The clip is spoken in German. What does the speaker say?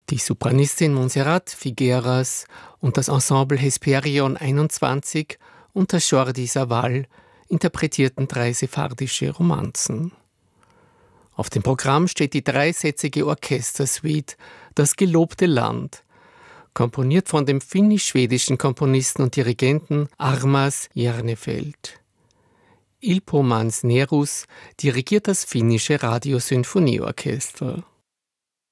Die Sopranistin Montserrat Figueras und das Ensemble Hesperion 21 unter Jordi Savall interpretierten 3 sephardische Romanzen. Auf dem Programm steht die dreisätzige Orchestersuite Das gelobte Land, komponiert von dem finnisch-schwedischen Komponisten und Dirigenten Armas Järnefelt. Ilpo Mans Nerus dirigiert das finnische Radiosinfonieorchester.